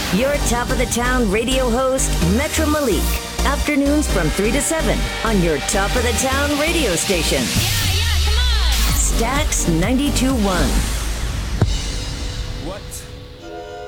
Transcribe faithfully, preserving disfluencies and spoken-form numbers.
Your top of the town radio host, Metro Malik. Afternoons from three to seven on your top of the town radio station. Yeah, yeah, come on. Stax ninety-two point one. What?